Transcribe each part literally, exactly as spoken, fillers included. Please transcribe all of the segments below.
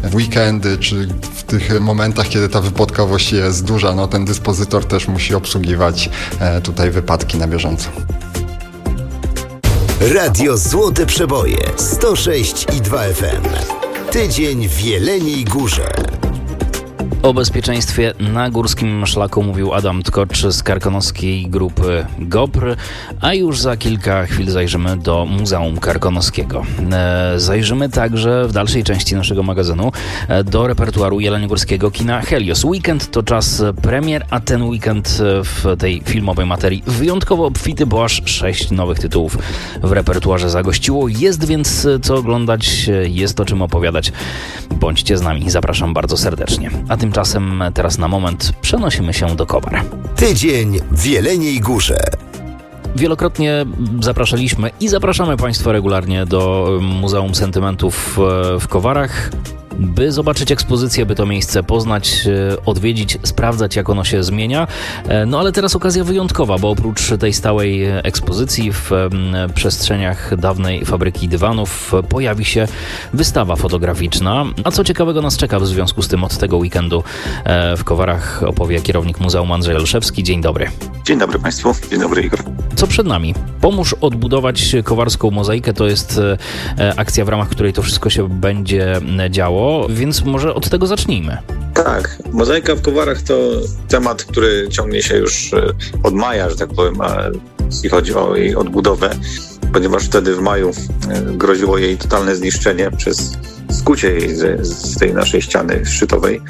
w weekendy, czy w tych momentach, kiedy ta wypadkowość jest duża, no ten dyspozytor też musi obsługiwać tutaj wypadki na bieżąco. Radio Złote Przeboje sto sześć i dwa F M. Tydzień w Jeleniej Górze. O bezpieczeństwie na górskim szlaku mówił Adam Tkocz z karkonoskiej grupy GOPR, a już za kilka chwil zajrzymy do Muzeum Karkonoskiego. Zajrzymy także w dalszej części naszego magazynu do repertuaru jeleniogórskiego kina Helios. Weekend to czas premier, a ten weekend w tej filmowej materii wyjątkowo obfity, bo aż sześć nowych tytułów w repertuarze zagościło. Jest więc co oglądać, jest o czym opowiadać. Bądźcie z nami, zapraszam bardzo serdecznie. A tymczasem teraz na moment przenosimy się do Kowar. Tydzień w Jeleniej Górze. Wielokrotnie zapraszaliśmy i zapraszamy Państwa regularnie do Muzeum Sentymentów w Kowarach, by zobaczyć ekspozycję, by to miejsce poznać, odwiedzić, sprawdzać, jak ono się zmienia. No ale teraz okazja wyjątkowa, bo oprócz tej stałej ekspozycji w przestrzeniach dawnej fabryki dywanów pojawi się wystawa fotograficzna. A co ciekawego nas czeka w związku z tym od tego weekendu w Kowarach, opowie kierownik Muzeum Andrzej Olszewski. Dzień dobry. Dzień dobry Państwu. Dzień dobry Igor. Co przed nami? Pomóż odbudować kowarską mozaikę. To jest akcja, w ramach której to wszystko się będzie działo, więc może od tego zacznijmy. Tak, mozaika w Kowarach to temat, który ciągnie się już od maja, że tak powiem, jeśli chodzi o jej odbudowę, ponieważ wtedy w maju groziło jej totalne zniszczenie przez skucie jej z, z tej naszej ściany szczytowej.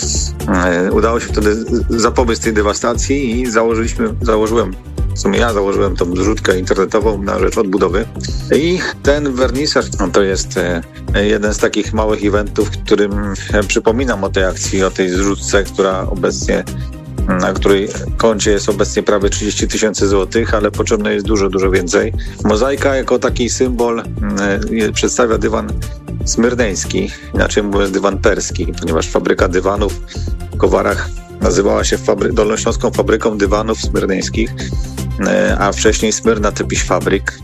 Udało się wtedy zapobiec tej dewastacji i założyliśmy, założyłem W sumie ja założyłem tą zrzutkę internetową na rzecz odbudowy i ten wernisaż no to jest jeden z takich małych eventów, w którym przypominam o tej akcji, o tej zrzutce, która obecnie, na której koncie jest obecnie prawie trzydzieści tysięcy złotych, ale potrzebne jest dużo, dużo więcej. Mozaika jako taki symbol przedstawia dywan smyrneński, inaczej mówiąc dywan perski, ponieważ fabryka dywanów w Kowarach nazywała się Fabry- Dolnośląską Fabryką Dywanów Smyrneńskich, a wcześniej Smyrna Typiś Fabryk.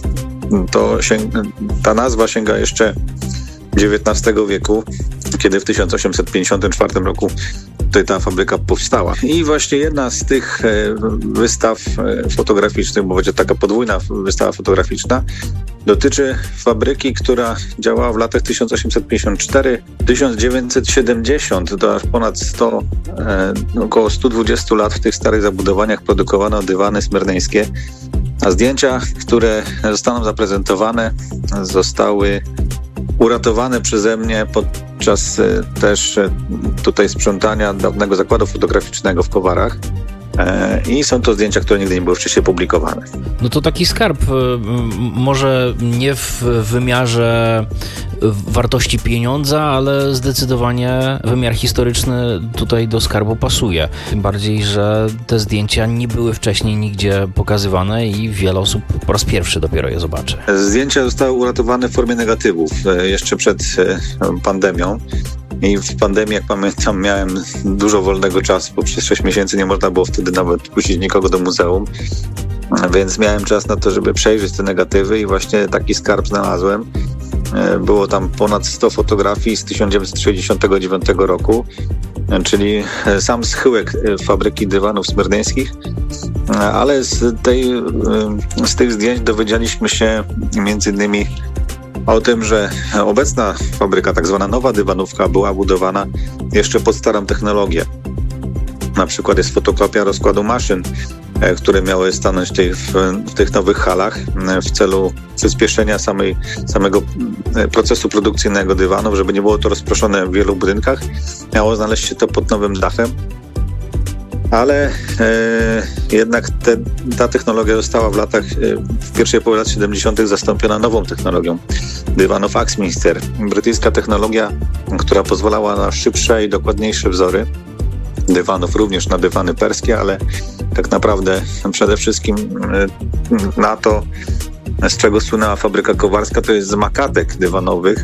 To sięga, ta nazwa sięga jeszcze dziewiętnastego wieku, kiedy w tysiąc osiemset pięćdziesiątym czwartym roku tutaj ta fabryka powstała. I właśnie jedna z tych wystaw fotograficznych, bo będzie taka podwójna wystawa fotograficzna, dotyczy fabryki, która działała w latach tysiąc osiemset pięćdziesiąt cztery do tysiąc dziewięćset siedemdziesiąt, to aż ponad sto, około sto dwadzieścia lat w tych starych zabudowaniach produkowano dywany smyrneńskie, a zdjęcia, które zostaną zaprezentowane, zostały uratowane przeze mnie podczas też tutaj sprzątania dawnego zakładu fotograficznego w Kowarach. I są to zdjęcia, które nigdy nie były wcześniej publikowane. No to taki skarb, może nie w wymiarze wartości pieniądza, ale zdecydowanie wymiar historyczny tutaj do skarbu pasuje. Tym bardziej, że te zdjęcia nie były wcześniej nigdzie pokazywane i wiele osób po raz pierwszy dopiero je zobaczy. Zdjęcia zostały uratowane w formie negatywów jeszcze przed pandemią. I w pandemii, jak pamiętam, miałem dużo wolnego czasu, bo przez sześć miesięcy nie można było wtedy nawet puścić nikogo do muzeum, więc miałem czas na to, żeby przejrzeć te negatywy i właśnie taki skarb znalazłem. Było tam ponad sto fotografii z tysiąc dziewięćset sześćdziesiątego dziewiątego roku, czyli sam schyłek fabryki dywanów smyrneńskich, ale z, tej, z tych zdjęć dowiedzieliśmy się między innymi o tym, że obecna fabryka, tak zwana nowa dywanówka, była budowana jeszcze pod starą technologię. Na przykład jest fotokopia rozkładu maszyn, które miały stanąć tej, w, w tych nowych halach w celu przyspieszenia samej, samego procesu produkcyjnego dywanów, żeby nie było to rozproszone w wielu budynkach. Miało znaleźć się to pod nowym dachem. Ale e, jednak te, ta technologia została w latach, e, w pierwszej połowie lat siedemdziesiątych zastąpiona nową technologią dywanów Axminster. Brytyjska technologia, która pozwalała na szybsze i dokładniejsze wzory dywanów, również na dywany perskie, ale tak naprawdę przede wszystkim e, na to, z czego słynęła fabryka kowarska, to jest z makatek dywanowych,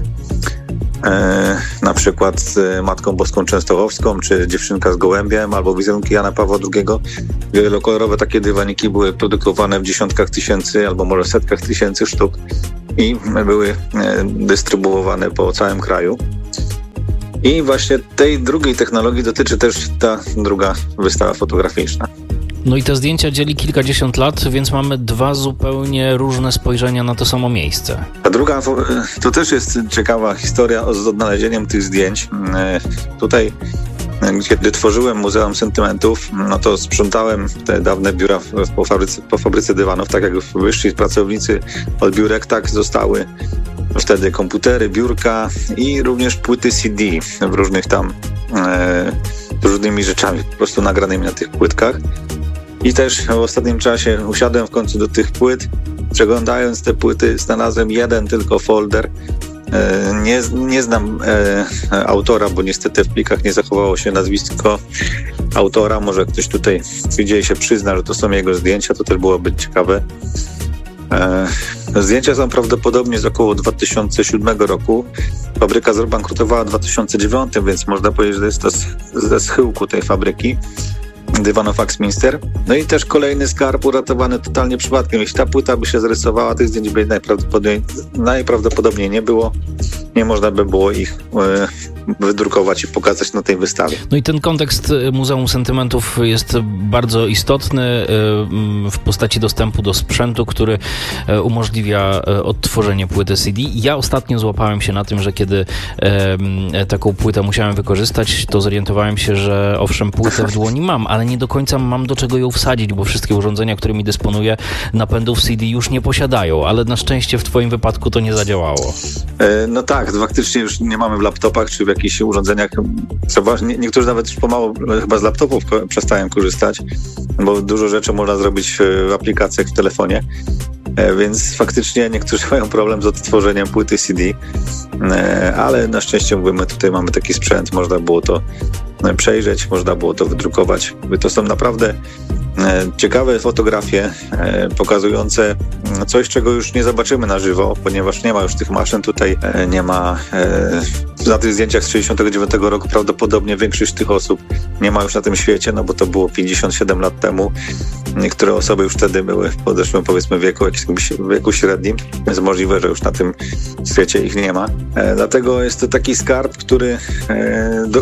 E, na przykład z Matką Boską Częstochowską, czy Dziewczynka z Gołębiem, albo wizerunki Jana Pawła drugiego. Wielokolorowe takie dywaniki były produkowane w dziesiątkach tysięcy, albo może setkach tysięcy sztuk i były e, dystrybuowane po całym kraju. I właśnie tej drugiej technologii dotyczy też ta druga wystawa fotograficzna. No i te zdjęcia dzieli kilkadziesiąt lat, więc mamy dwa zupełnie różne spojrzenia na to samo miejsce. A druga, to też jest ciekawa historia z odnalezieniem tych zdjęć. Tutaj, kiedy tworzyłem Muzeum Sentymentów, no to sprzątałem te dawne biura po fabryce, po fabryce dywanów, tak jak wyszli pracownicy od biurek, tak zostały wtedy komputery, biurka i również płyty C D w różnych tam, e, z różnymi rzeczami, po prostu nagranymi na tych płytkach. I też w ostatnim czasie usiadłem w końcu do tych płyt. Przeglądając te płyty, znalazłem jeden tylko folder. E, nie, nie znam e, autora, bo niestety w plikach nie zachowało się nazwisko autora. Może ktoś tutaj przyjdzie i się przyzna, że to są jego zdjęcia, to też byłoby ciekawe. E, zdjęcia są prawdopodobnie z około dwa tysiące siódmego roku. Fabryka zbankrutowała w dwa tysiące dziewiątym, więc można powiedzieć, że jest to ze schyłku tej fabryki. Dywanów Axminster. No i też kolejny skarb uratowany totalnie przypadkiem. Jeśli ta płyta by się zarysowała, tych zdjęć by najprawdopodobniej, najprawdopodobniej nie było. Nie można by było ich e, wydrukować i pokazać na tej wystawie. No i ten kontekst Muzeum Sentymentów jest bardzo istotny e, w postaci dostępu do sprzętu, który e, umożliwia e, odtworzenie płyty C D. Ja ostatnio złapałem się na tym, że kiedy e, taką płytę musiałem wykorzystać, to zorientowałem się, że owszem, płytę w dłoni mam, ale nie do końca mam do czego ją wsadzić, bo wszystkie urządzenia, którymi dysponuję, napędów C D już nie posiadają, ale na szczęście w twoim wypadku to nie zadziałało. E, no tak, faktycznie już nie mamy w laptopach czy w jakichś urządzeniach. Nie, niektórzy nawet już pomału chyba z laptopów ko- przestają korzystać, bo dużo rzeczy można zrobić w aplikacjach w telefonie. E, więc faktycznie niektórzy mają problem z odtworzeniem płyty C D, e, ale na szczęście mówimy, tutaj mamy taki sprzęt, można było to przejrzeć, można było to wydrukować. To są naprawdę ciekawe fotografie pokazujące coś, czego już nie zobaczymy na żywo, ponieważ nie ma już tych maszyn tutaj, nie ma na tych zdjęciach z sześćdziesiątego dziewiątego roku prawdopodobnie większość tych osób nie ma już na tym świecie, no bo to było pięćdziesiąt siedem lat temu. Niektóre osoby już wtedy były w podeszłym, powiedzmy, wieku, jakimś wieku średnim, więc możliwe, że już na tym świecie ich nie ma. Dlatego jest to taki skarb, który do,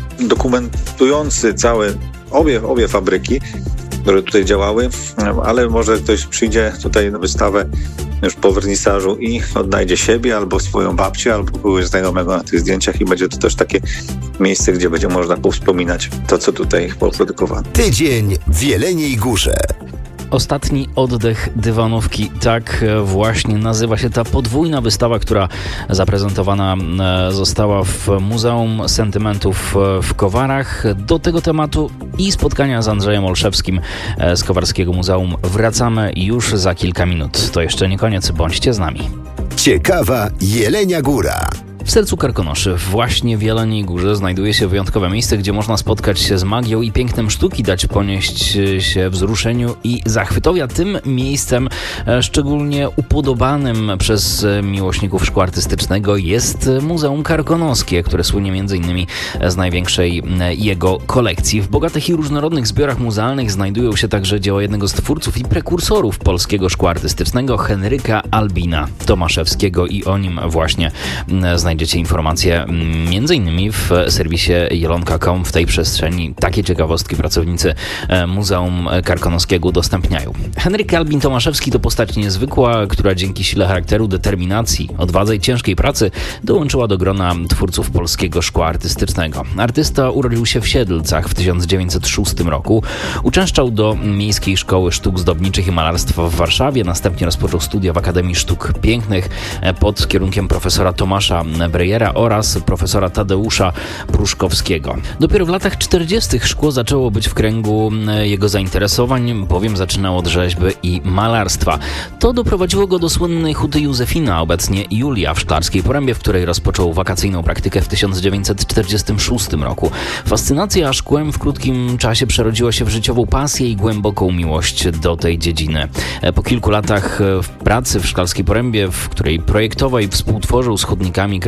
dokumentujący całe, obie, obie fabryki, które tutaj działały, ale może ktoś przyjdzie tutaj na wystawę już po wernisażu i odnajdzie siebie, albo swoją babcię, albo kogoś znajomego na tych zdjęciach i będzie to też takie miejsce, gdzie będzie można powspominać to, co tutaj poprodukowano. Tydzień w Jeleniej Górze. Ostatni oddech dywanówki, tak właśnie nazywa się ta podwójna wystawa, która zaprezentowana została w Muzeum Sentymentów w Kowarach. Do tego tematu i spotkania z Andrzejem Olszewskim z Kowarskiego Muzeum wracamy już za kilka minut. To jeszcze nie koniec, bądźcie z nami. Ciekawa Jelenia Góra. W sercu Karkonoszy, właśnie w Jeleniej Górze, znajduje się wyjątkowe miejsce, gdzie można spotkać się z magią i pięknem sztuki, dać ponieść się wzruszeniu i zachwytowi. A tym miejscem szczególnie upodobanym przez miłośników szkła artystycznego jest Muzeum Karkonoskie, które słynie między innymi z największej jego kolekcji. W bogatych i różnorodnych zbiorach muzealnych znajdują się także dzieła jednego z twórców i prekursorów polskiego szkła artystycznego, Henryka Albina Tomaszewskiego, i o nim właśnie znajdziecie Znajdziecie informacje między innymi w serwisie jelonka kropka com. W tej przestrzeni takie ciekawostki pracownicy Muzeum Karkonoskiego udostępniają. Henryk Albin Tomaszewski to postać niezwykła, która dzięki sile charakteru, determinacji, odwadze i ciężkiej pracy dołączyła do grona twórców polskiego szkła artystycznego. Artysta urodził się w Siedlcach w tysiąc dziewięćset szóstym roku. Uczęszczał do Miejskiej Szkoły Sztuk Zdobniczych i Malarstwa w Warszawie. Następnie rozpoczął studia w Akademii Sztuk Pięknych pod kierunkiem profesora Tomasza Brejera oraz profesora Tadeusza Pruszkowskiego. Dopiero w latach czterdziestych szkło zaczęło być w kręgu jego zainteresowań, bowiem zaczynał od rzeźby i malarstwa. To doprowadziło go do słynnej huty Józefina, obecnie Julia, w Szklarskiej Porębie, w której rozpoczął wakacyjną praktykę w tysiąc dziewięćset czterdziestym szóstym roku. Fascynacja szkłem w krótkim czasie przerodziła się w życiową pasję i głęboką miłość do tej dziedziny. Po kilku latach pracy w Szklarskiej Porębie, w której projektował i współtworzył z chodnikami, kreślił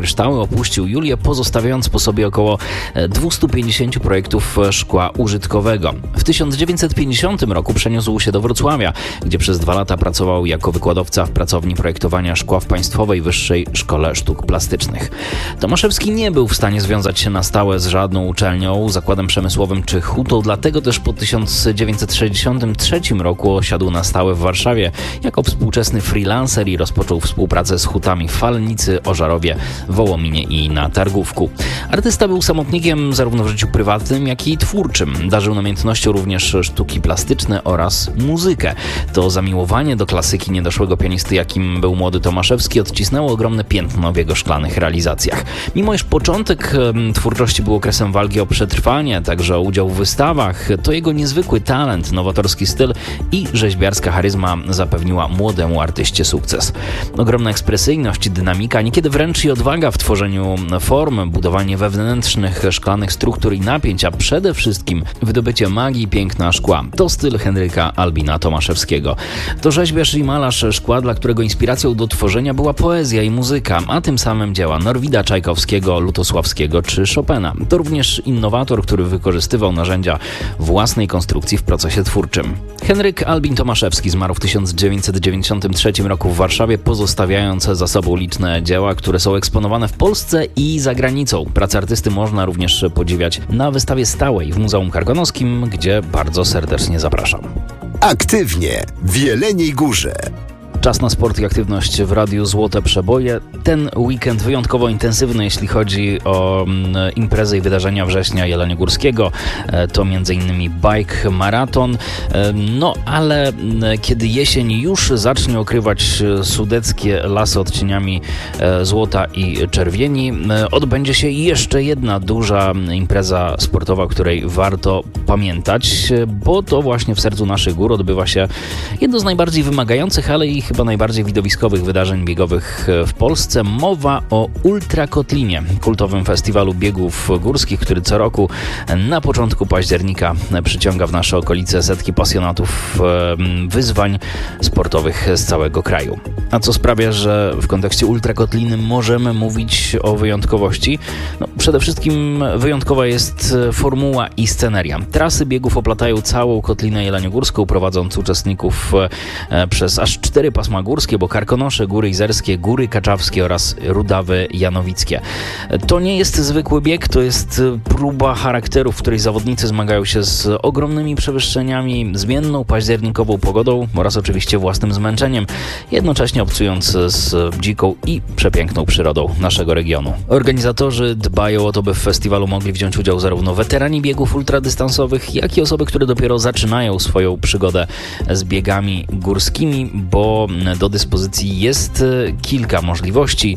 kryształy opuścił Julię, pozostawiając po sobie około dwieście pięćdziesiąt projektów szkła użytkowego. W tysiąc dziewięćset pięćdziesiątym roku przeniósł się do Wrocławia, gdzie przez dwa lata pracował jako wykładowca w pracowni projektowania szkła w Państwowej Wyższej Szkole Sztuk Plastycznych. Tomaszewski nie był w stanie związać się na stałe z żadną uczelnią, zakładem przemysłowym czy hutą, dlatego też po tysiąc dziewięćset sześćdziesiątym trzecim roku osiadł na stałe w Warszawie jako współczesny freelancer i rozpoczął współpracę z hutami w Falnicy, Ożarowie, Wołominie i na Targówku. Artysta był samotnikiem zarówno w życiu prywatnym, jak i twórczym. Darzył namiętnością również sztuki plastyczne oraz muzykę. To zamiłowanie do klasyki niedoszłego pianisty, jakim był młody Tomaszewski, odcisnęło ogromne piętno w jego szklanych realizacjach. Mimo iż początek um, twórczości był okresem walki o przetrwanie, także o udział w wystawach, to jego niezwykły talent, nowatorski styl i rzeźbiarska charyzma zapewniła młodemu artyście sukces. Ogromna ekspresyjność, dynamika, niekiedy wręcz i odwaga w tworzeniu form, budowanie wewnętrznych szklanych struktur i napięć, a przede wszystkim wydobycie magii i piękna szkła. To styl Henryka Albina Tomaszewskiego. To rzeźbiarz i malarz szkła, dla którego inspiracją do tworzenia była poezja i muzyka, a tym samym dzieła Norwida, Czajkowskiego, Lutosławskiego czy Chopina. To również innowator, który wykorzystywał narzędzia własnej konstrukcji w procesie twórczym. Henryk Albin Tomaszewski zmarł w tysiąc dziewięćset dziewięćdziesiątym trzecim roku w Warszawie, pozostawiając za sobą liczne dzieła, które są eksponowane w Polsce i za granicą. Pracę artysty można również podziwiać na wystawie stałej w Muzeum Karkonoskim, gdzie bardzo serdecznie zapraszam. Aktywnie w Jeleniej Górze. Czas na sport i aktywność w Radiu Złote Przeboje. Ten weekend wyjątkowo intensywny, jeśli chodzi o mm, imprezy i wydarzenia września jeleniogórskiego. E, to między innymi bike maraton. E, no ale m, kiedy jesień już zacznie okrywać sudeckie lasy odcieniami e, złota i czerwieni, e, odbędzie się jeszcze jedna duża impreza sportowa, o której warto pamiętać, bo to właśnie w sercu naszych gór odbywa się jedno z najbardziej wymagających, ale i chyba najbardziej widowiskowych wydarzeń biegowych w Polsce. Mowa o Ultrakotlinie, kultowym festiwalu biegów górskich, który co roku na początku października przyciąga w nasze okolice setki pasjonatów wyzwań sportowych z całego kraju. A co sprawia, że w kontekście Ultrakotliny możemy mówić o wyjątkowości? No, przede wszystkim wyjątkowa jest formuła i sceneria. Trasy biegów oplatają całą Kotlinę Jeleniogórską, prowadząc uczestników przez aż cztery pasma górskie, bo Karkonosze, Góry Izerskie, Góry Kaczawskie oraz Rudawy Janowickie. To nie jest zwykły bieg, to jest próba charakteru, w której zawodnicy zmagają się z ogromnymi przewyższeniami, zmienną październikową pogodą oraz oczywiście własnym zmęczeniem, jednocześnie obcując z dziką i przepiękną przyrodą naszego regionu. Organizatorzy dbają o to, by w festiwalu mogli wziąć udział zarówno weterani biegów ultradystansowych, jak i osoby, które dopiero zaczynają swoją przygodę z biegami górskimi, bo do dyspozycji jest kilka możliwości.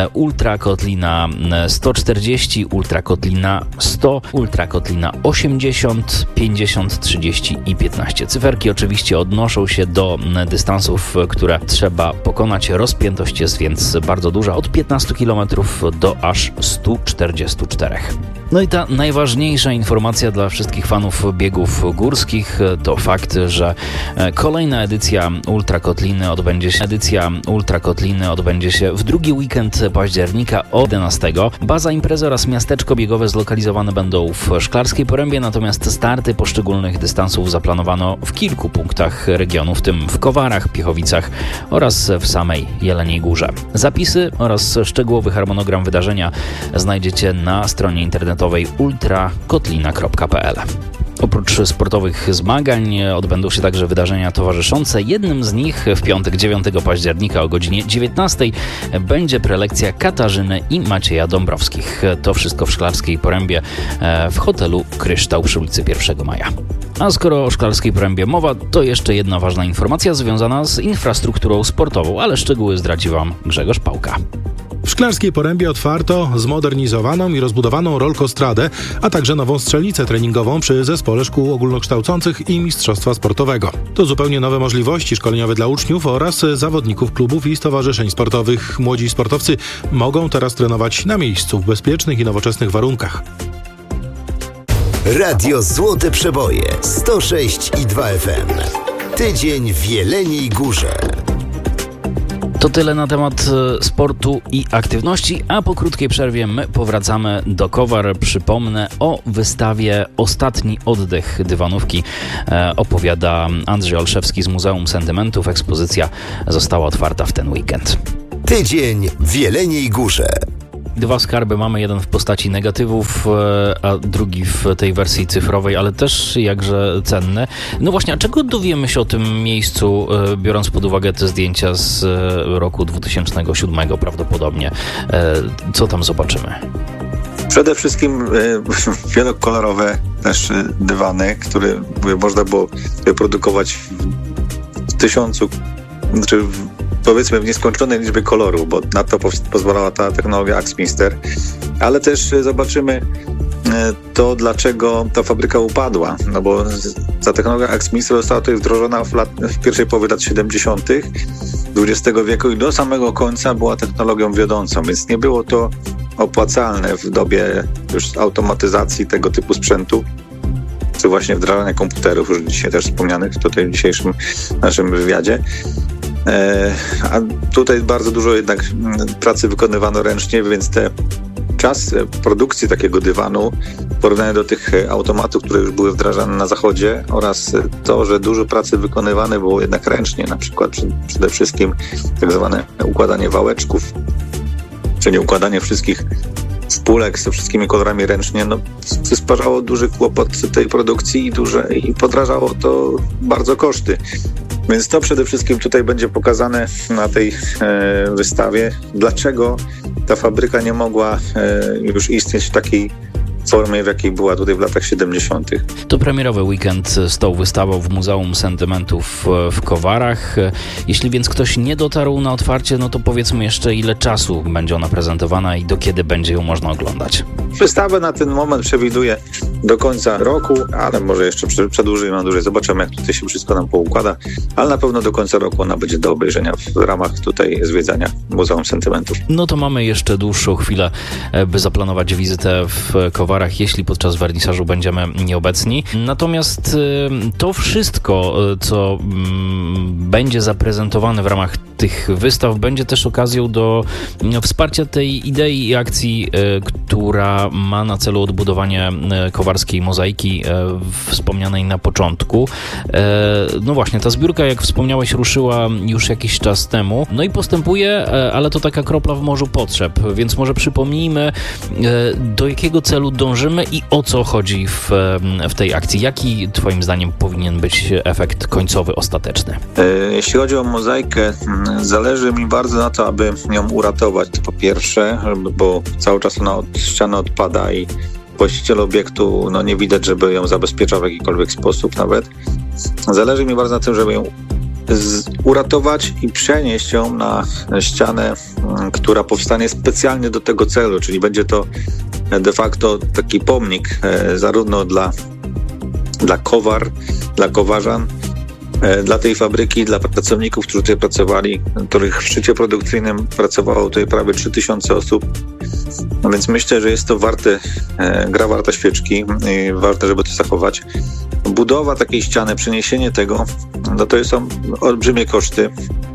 Ultrakotlina sto czterdzieści, Ultrakotlina sto, Ultrakotlina osiemdziesiąt, pięćdziesiąt, trzydzieści i piętnaście. Cyferki oczywiście odnoszą się do dystansów, które trzeba pokonać. Rozpiętość jest więc bardzo duża, od piętnastu kilometrów do aż stu czterdziestu czterech. No i ta najważniejsza informacja dla wszystkich fanów biegów górskich to fakt, że kolejna edycja Ultrakotliny odbędzie się edycja Ultrakotliny odbędzie się w drugi weekend października od jedenastego. Baza imprezy oraz miasteczko biegowe zlokalizowane będą w Szklarskiej Porębie, natomiast starty poszczególnych dystansów zaplanowano w kilku punktach regionu, w tym w Kowarach, Piechowicach oraz w samej Jeleniej Górze. Zapisy oraz szczegółowy harmonogram wydarzenia znajdziecie na stronie internetowej ultrakotlina kropka p l. Oprócz sportowych zmagań odbędą się także wydarzenia towarzyszące. Jednym z nich w piątek dziewiątego października o godzinie dziewiętnastej będzie prelekcja Katarzyny i Macieja Dąbrowskich. To wszystko w Szklarskiej Porębie w hotelu Kryształ przy ulicy pierwszego maja. A skoro o Szklarskiej Porębie mowa, to jeszcze jedna ważna informacja związana z infrastrukturą sportową, ale szczegóły zdradzi Wam Grzegorz Pałka. W Szklarskiej Porębie otwarto zmodernizowaną i rozbudowaną rolkostradę, a także nową strzelnicę treningową przy Zespole Szkół Ogólnokształcących i Mistrzostwa Sportowego. To zupełnie nowe możliwości szkoleniowe dla uczniów oraz zawodników klubów i stowarzyszeń sportowych. Młodzi sportowcy mogą teraz trenować na miejscu w bezpiecznych i nowoczesnych warunkach. Radio Złote Przeboje sto sześć i dwa F M. Tydzień w Jeleniej Górze. To To tyle na temat sportu i aktywności, a po krótkiej przerwie my powracamy do Kowar. Przypomnę o wystawie Ostatni oddech dywanówki. E, opowiada Andrzej Olszewski z Muzeum Sentymentów. Ekspozycja została otwarta w ten weekend. Tydzień w Jeleniej Górze. Dwa skarby mamy, jeden w postaci negatywów, a drugi w tej wersji cyfrowej, ale też jakże cenny. No właśnie, a czego dowiemy się o tym miejscu, biorąc pod uwagę te zdjęcia z roku dwutysięcznego siódmego prawdopodobnie? Co tam zobaczymy? Przede wszystkim wielokolorowe też dywany, które można było wyprodukować w tysiącu, czy w powiedzmy w nieskończonej liczbie kolorów, bo na to pozwalała ta technologia Axminster, ale też zobaczymy to, dlaczego ta fabryka upadła, no bo ta technologia Axminster została tutaj wdrożona w, lat, w pierwszej połowie lat siedemdziesiątych dwudziestego wieku i do samego końca była technologią wiodącą, więc nie było to opłacalne w dobie już automatyzacji tego typu sprzętu, czy właśnie wdrażania komputerów, już dzisiaj też wspomnianych tutaj w dzisiejszym naszym wywiadzie. A tutaj bardzo dużo jednak pracy wykonywano ręcznie, więc te czas produkcji takiego dywanu w porównaniu do tych automatów, które już były wdrażane na zachodzie, oraz to, że dużo pracy wykonywane było jednak ręcznie, na przykład przede wszystkim tak zwane układanie wałeczków, czyli układanie wszystkich spólek ze wszystkimi kolorami ręcznie, no przysparzało duży kłopot tej produkcji i, duże, i podrażało to bardzo koszty. Więc to przede wszystkim tutaj będzie pokazane na tej e, wystawie, dlaczego ta fabryka nie mogła e, już istnieć w takiej formie, w jakiej była tutaj w latach siedemdziesiątych. To premierowy weekend z tą wystawą w Muzeum Sentymentów w Kowarach. Jeśli więc ktoś nie dotarł na otwarcie, no to powiedzmy jeszcze, ile czasu będzie ona prezentowana i do kiedy będzie ją można oglądać. Wystawę na ten moment przewiduję do końca roku, ale może jeszcze przedłużymy na dłużej. Zobaczymy, jak tutaj się wszystko nam poukłada, ale na pewno do końca roku ona będzie do obejrzenia w ramach tutaj zwiedzania Muzeum Sentymentów. No to mamy jeszcze dłuższą chwilę, by zaplanować wizytę w Kowarach, jeśli podczas wernisażu będziemy nieobecni. Natomiast to wszystko, co będzie zaprezentowane w ramach tych wystaw, będzie też okazją do wsparcia tej idei i akcji, która ma na celu odbudowanie kowarskiej mozaiki wspomnianej na początku. No właśnie, ta zbiórka, jak wspomniałeś, ruszyła już jakiś czas temu. No i postępuje, ale to taka kropla w morzu potrzeb, więc może przypomnijmy, do jakiego celu dążymy i o co chodzi w, w tej akcji. Jaki twoim zdaniem powinien być efekt końcowy, ostateczny? Jeśli chodzi o mozaikę, zależy mi bardzo na to, aby ją uratować. To po pierwsze, bo cały czas ona od ściany odpada i właściciel obiektu no, nie widać, żeby ją zabezpieczał w jakikolwiek sposób nawet. Zależy mi bardzo na tym, żeby ją z- uratować i przenieść ją na ścianę, która powstanie specjalnie do tego celu, czyli będzie to de facto taki pomnik e, zarówno dla, dla kowar, dla kowarzan, e, dla tej fabryki, dla pracowników, którzy tutaj pracowali, których w szczycie produkcyjnym pracowało tutaj prawie trzy tysiące osób. No więc myślę, że jest to warte, e, gra warta świeczki i warte, żeby to zachować. Budowa takiej ściany, przeniesienie tego, no to są olbrzymie koszty,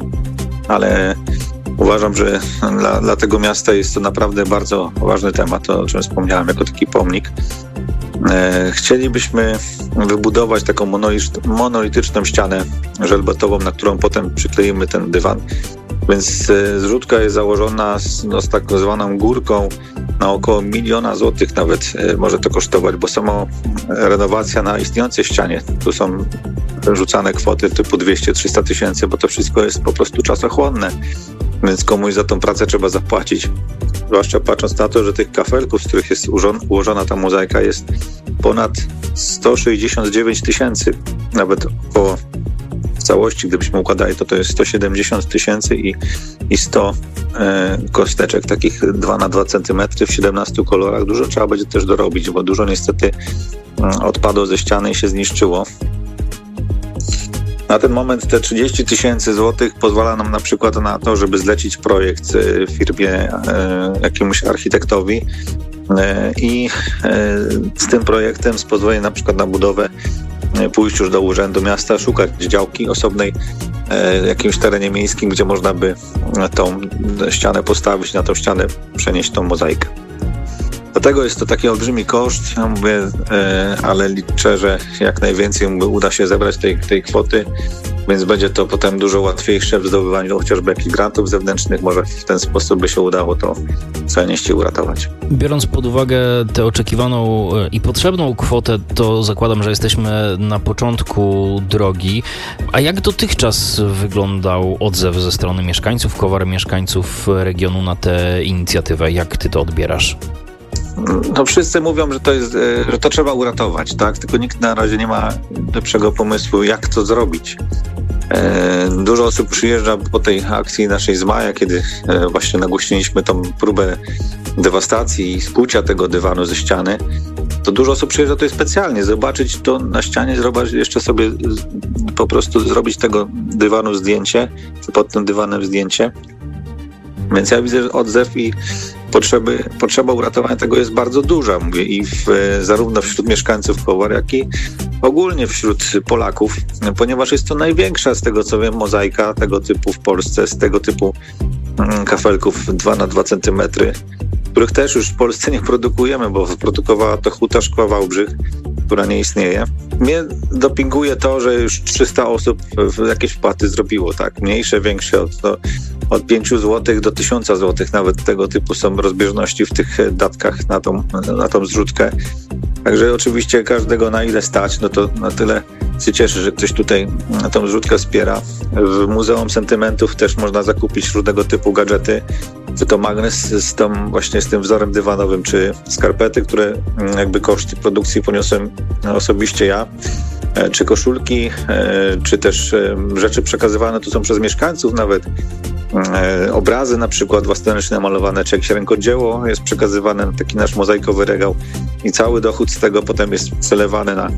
ale uważam, że dla, dla tego miasta jest to naprawdę bardzo ważny temat, o czym wspomniałem, jako taki pomnik. E, chcielibyśmy wybudować taką monolityczną ścianę żelbetową, na którą potem przykleimy ten dywan. Więc e, zrzutka jest założona z, no, z tak zwaną górką na około miliona złotych nawet e, może to kosztować, bo sama renowacja na istniejącej ścianie, tu są rzucane kwoty typu dwieście do trzystu tysięcy, bo to wszystko jest po prostu czasochłonne. Więc komuś za tą pracę trzeba zapłacić. Zwłaszcza patrząc na to, że tych kafelków, z których jest ułożona ta mozaika, jest ponad sto sześćdziesiąt dziewięć tysięcy. Nawet około w całości, gdybyśmy układali, to to jest sto siedemdziesiąt tysięcy i, i sto e, kosteczek, takich dwa na dwa centymetry w siedemnastu kolorach. Dużo trzeba będzie też dorobić, bo dużo niestety e, odpadło ze ściany i się zniszczyło. Na ten moment te trzydzieści tysięcy złotych pozwala nam na przykład na to, żeby zlecić projekt firmie, e, jakiemuś architektowi e, i e, z tym projektem, z pozwoleniem na przykład na budowę, e, pójść już do Urzędu Miasta, szukać działki osobnej e, jakimś terenie miejskim, gdzie można by tą ścianę postawić, na tą ścianę przenieść tą mozaikę. Dlatego jest to taki olbrzymi koszt, ja mówię, e, ale liczę, że jak najwięcej uda się zebrać tej, tej kwoty, więc będzie to potem dużo łatwiejsze w zdobywaniu chociażby jakichś grantów zewnętrznych. Może w ten sposób by się udało to przenieść i uratować. Biorąc pod uwagę tę oczekiwaną i potrzebną kwotę, to zakładam, że jesteśmy na początku drogi. A jak dotychczas wyglądał odzew ze strony mieszkańców Kowar, mieszkańców regionu na tę inicjatywę? Jak ty to odbierasz? No wszyscy mówią, że to jest, że to trzeba uratować, tak? Tylko nikt na razie nie ma lepszego pomysłu, jak to zrobić. Dużo osób przyjeżdża po tej akcji naszej z maja, kiedy właśnie nagłośniliśmy tą próbę dewastacji i skucia tego dywanu ze ściany. To dużo osób przyjeżdża tutaj specjalnie, zobaczyć to na ścianie, zrobić jeszcze sobie po prostu zrobić tego dywanu zdjęcie, czy pod tym dywanem zdjęcie. Więc ja widzę, że odzew i potrzeby, potrzeba uratowania tego jest bardzo duża, mówię, i w, zarówno wśród mieszkańców Kowar, jak i ogólnie wśród Polaków, ponieważ jest to największa, z tego co wiem, mozaika tego typu w Polsce, z tego typu kafelków dwa na dwa centymetry, których też już w Polsce nie produkujemy, bo produkowała to Huta Szkła Wałbrzych, która nie istnieje. Mnie dopinguje to, że już trzysta osób jakieś wpłaty zrobiło, tak, mniejsze, większe, od, to, od pięciu złotych do tysiąca złotych, nawet tego typu są rozbieżności w tych datkach na tą, na tą zrzutkę. Także oczywiście każdego na ile stać, no to na tyle się cieszę, że ktoś tutaj tą zrzutkę wspiera. W Muzeum Sentymentów też można zakupić różnego typu gadżety, czy to magnes z tą, właśnie z tym wzorem dywanowym, czy skarpety, które jakby koszty produkcji poniosłem osobiście ja, czy koszulki, czy też rzeczy przekazywane tu są przez mieszkańców nawet. Obrazy na przykład własnoręcznie namalowane, czy jakieś rękodzieło jest przekazywane na taki nasz mozaikowy regał i cały dochód z tego potem jest przelewany na,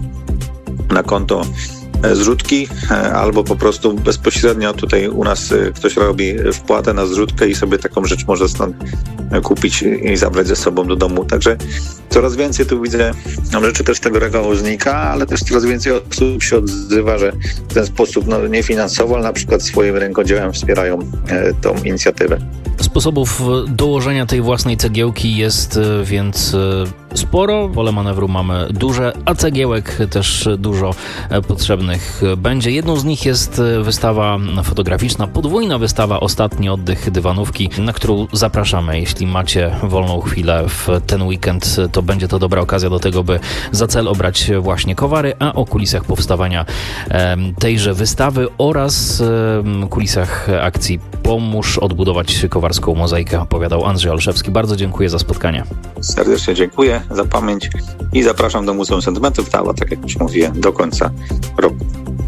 na konto zrzutki, albo po prostu bezpośrednio tutaj u nas ktoś robi wpłatę na zrzutkę i sobie taką rzecz może stąd kupić i zabrać ze sobą do domu. Także coraz więcej tu widzę rzeczy też z tego regału znika, ale też coraz więcej osób się odzywa, że w ten sposób, no nie finansowo, ale na przykład swoim rękodziełem wspierają e, tą inicjatywę. Sposobów dołożenia tej własnej cegiełki jest więc sporo. Pole manewru mamy duże, a cegiełek też dużo potrzebnych będzie. Jedną z nich jest wystawa fotograficzna, podwójna wystawa Ostatni oddech dywanówki, na którą zapraszamy. Jeśli macie wolną chwilę w ten weekend, to będzie to dobra okazja do tego, by za cel obrać właśnie Kowary, a o kulisach powstawania tejże wystawy oraz kulisach akcji Pomóż odbudować kowarską mozaikę opowiadał Andrzej Olszewski. Bardzo dziękuję za spotkanie. Serdecznie dziękuję za pamięć i zapraszam do Muzeum Sentymentów, tak jak już mówiłem, do końca roku.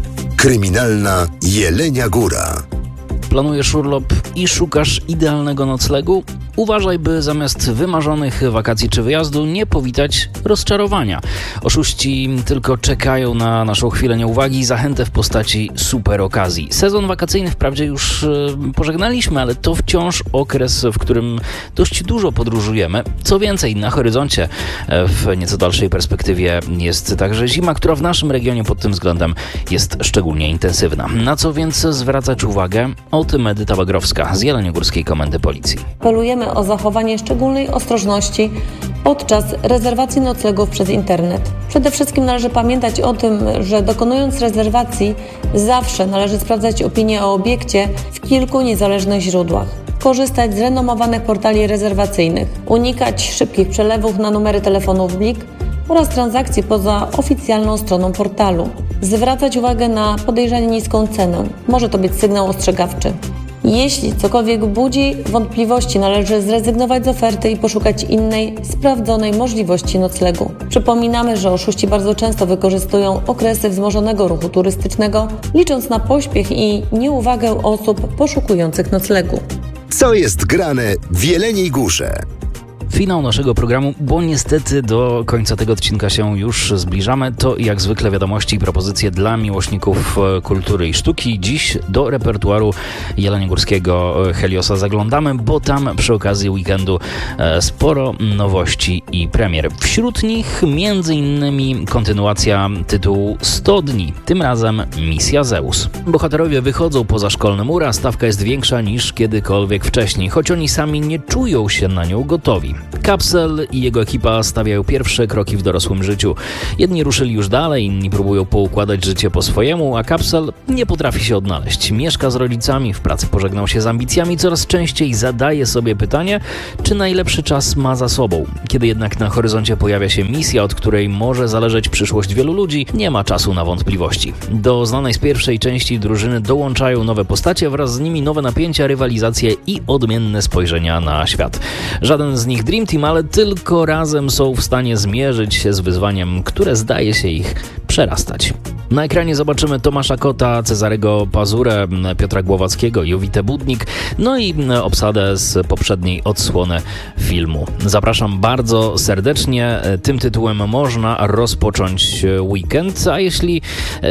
Kryminalna Jelenia Góra. Planujesz urlop i szukasz idealnego noclegu? Uważaj, by zamiast wymarzonych wakacji czy wyjazdu nie powitać rozczarowania. Oszuści tylko czekają na naszą chwilę nieuwagi i zachętę w postaci super okazji. Sezon wakacyjny wprawdzie już pożegnaliśmy, ale to wciąż okres, w którym dość dużo podróżujemy. Co więcej, na horyzoncie w nieco dalszej perspektywie jest także zima, która w naszym regionie pod tym względem jest szczególnie intensywna. Na co więc zwracać uwagę? O tym Edyta Wagrowska z Jeleniogórskiej Komendy Policji. Apelujemy o zachowanie szczególnej ostrożności podczas rezerwacji noclegów przez internet. Przede wszystkim należy pamiętać o tym, że dokonując rezerwacji zawsze należy sprawdzać opinię o obiekcie w kilku niezależnych źródłach. Korzystać z renomowanych portali rezerwacyjnych, unikać szybkich przelewów na numery telefonów Blik oraz transakcji poza oficjalną stroną portalu. Zwracać uwagę na podejrzanie niską cenę. Może to być sygnał ostrzegawczy. Jeśli cokolwiek budzi wątpliwości, należy zrezygnować z oferty i poszukać innej, sprawdzonej możliwości noclegu. Przypominamy, że oszuści bardzo często wykorzystują okresy wzmożonego ruchu turystycznego, licząc na pośpiech i nieuwagę osób poszukujących noclegu. Co jest grane w Jeleniej Górze? Finał naszego programu, bo niestety do końca tego odcinka się już zbliżamy. To jak zwykle wiadomości i propozycje dla miłośników kultury i sztuki. Dziś do repertuaru jeleniogórskiego Heliosa zaglądamy, bo tam przy okazji weekendu sporo nowości i premier. Wśród nich między innymi kontynuacja tytułu sto dni, tym razem Misja Zeus. Bohaterowie wychodzą poza szkolne mury, a stawka jest większa niż kiedykolwiek wcześniej, choć oni sami nie czują się na nią gotowi. Kapsel i jego ekipa stawiają pierwsze kroki w dorosłym życiu. Jedni ruszyli już dalej, inni próbują poukładać życie po swojemu, a Kapsel nie potrafi się odnaleźć. Mieszka z rodzicami, w pracy pożegnał się z ambicjami, coraz częściej zadaje sobie pytanie, czy najlepszy czas ma za sobą. Kiedy jednak na horyzoncie pojawia się misja, od której może zależeć przyszłość wielu ludzi, nie ma czasu na wątpliwości. Do znanej z pierwszej części drużyny dołączają nowe postacie, wraz z nimi nowe napięcia, rywalizacje i odmienne spojrzenia na świat. Żaden z nich Dream Team, ale tylko razem są w stanie zmierzyć się z wyzwaniem, które zdaje się ich przerastać. Na ekranie zobaczymy Tomasza Kota, Cezarego Pazurę, Piotra Głowackiego, Jowitę Budnik, no i obsadę z poprzedniej odsłony filmu. Zapraszam bardzo serdecznie. Tym tytułem można rozpocząć weekend, a jeśli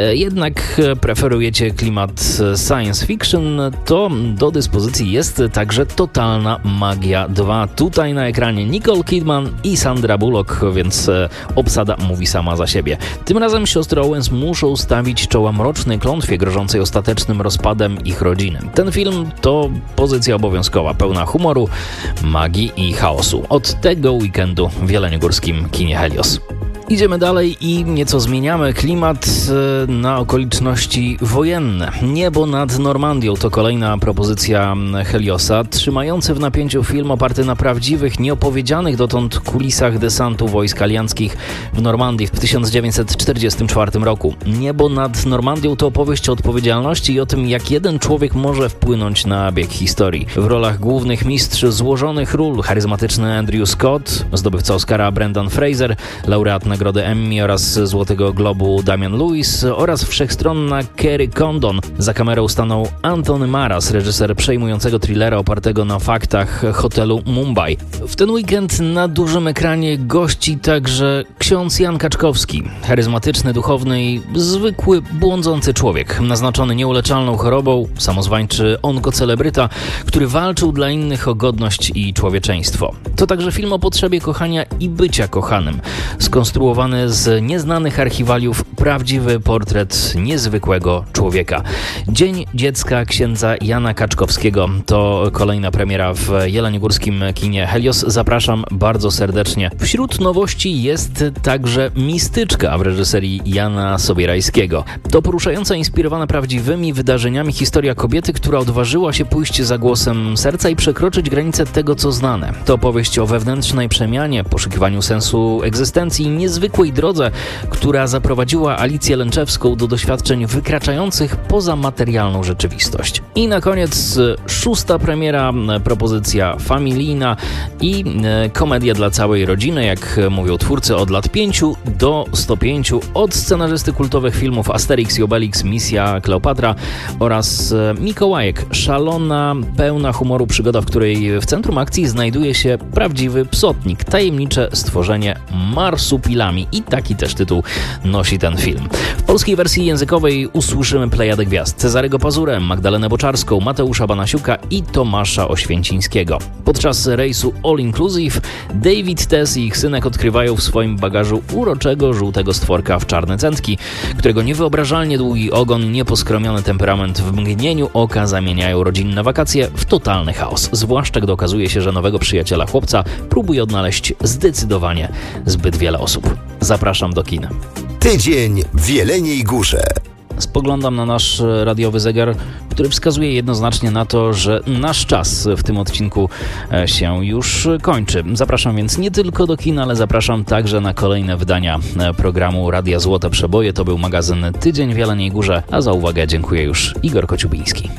jednak preferujecie klimat science fiction, to do dyspozycji jest także Totalna Magia dwa. Tutaj na ekranie Nicole Kidman i Sandra Bullock, więc obsada mówi sama za siebie. Tym razem siostry Owens muszą stawić czoła mrocznej klątwie grożącej ostatecznym rozpadem ich rodziny. Ten film to pozycja obowiązkowa, pełna humoru, magii i chaosu. Od tego weekendu w jeleniogórskim kinie Helios. Idziemy dalej i nieco zmieniamy klimat na okoliczności wojenne. Niebo nad Normandią to kolejna propozycja Heliosa. Trzymający w napięciu film oparty na prawdziwych, nieopowiedzianych dotąd kulisach desantu wojsk alianckich w Normandii w tysiąc dziewięćset czterdziestym czwartym roku. Niebo nad Normandią to opowieść o odpowiedzialności i o tym, jak jeden człowiek może wpłynąć na bieg historii. W rolach głównych mistrz złożonych ról, charyzmatyczny Andrew Scott, zdobywca Oscara Brendan Fraser, laureat Nagrody Emmy oraz Złotego Globu Damian Lewis oraz wszechstronna Kerry Condon. Za kamerą stanął Antony Maras, reżyser przejmującego thrillera opartego na faktach Hotelu Mumbai. W ten weekend na dużym ekranie gości także ksiądz Jan Kaczkowski, charyzmatyczny, duchowny i zwykły, błądzący człowiek, naznaczony nieuleczalną chorobą, samozwańczy onkocelebryta, który walczył dla innych o godność i człowieczeństwo. To także film o potrzebie kochania i bycia kochanym, skonstruowany z nieznanych archiwaliów prawdziwy portret niezwykłego człowieka. Dzień Dziecka księdza Jana Kaczkowskiego to kolejna premiera w jeleniogórskim kinie Helios. Zapraszam bardzo serdecznie. Wśród nowości jest także Mistyczka w reżyserii Jana Sobierajskiego. To poruszająca, inspirowana prawdziwymi wydarzeniami historia kobiety, która odważyła się pójść za głosem serca i przekroczyć granice tego, co znane. To opowieść o wewnętrznej przemianie, poszukiwaniu sensu egzystencji i niezwykłej drodze, która zaprowadziła Alicję Lęczewską do doświadczeń wykraczających poza materialną rzeczywistość. I na koniec szósta premiera, propozycja familijna i e, komedia dla całej rodziny, jak mówią twórcy, od lat pięciu do sto pięciu, od scenarzysty kultowych filmów Asterix i Obelix, Misja Kleopatra oraz e, Mikołajek. Szalona, pełna humoru przygoda, w której w centrum akcji znajduje się prawdziwy psotnik, tajemnicze stworzenie marsupilami. I taki też tytuł nosi ten film. W polskiej wersji językowej usłyszymy plejadę gwiazd: Cezarego Pazurę, Magdalenę Boczarską, Mateusza Banasiuka i Tomasza Oświęcińskiego. Podczas rejsu All Inclusive David Tess i ich synek odkrywają w swoim bagażu uroczego żółtego stworka w czarne cętki, którego niewyobrażalnie długi ogon, nieposkromiony temperament w mgnieniu oka zamieniają rodzinne wakacje w totalny chaos. Zwłaszcza gdy okazuje się, że nowego przyjaciela chłopca próbuje odnaleźć zdecydowanie zbyt wiele osób. Zapraszam do kin. Tydzień w Jeleniej Górze. Spoglądam na nasz radiowy zegar, który wskazuje jednoznacznie na to, że nasz czas w tym odcinku się już kończy. Zapraszam więc nie tylko do kina, ale zapraszam także na kolejne wydania programu Radia Złote Przeboje. To był magazyn Tydzień w Jeleniej Górze, a za uwagę dziękuję już Igor Kociubiński.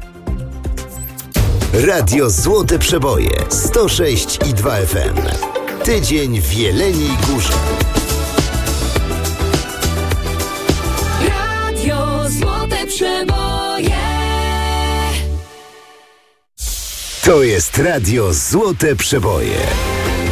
Radio Złote Przeboje sto sześć i dwa F M. Tydzień w Jeleniej Górze. Radio Złote Przeboje. To jest Radio Złote Przeboje.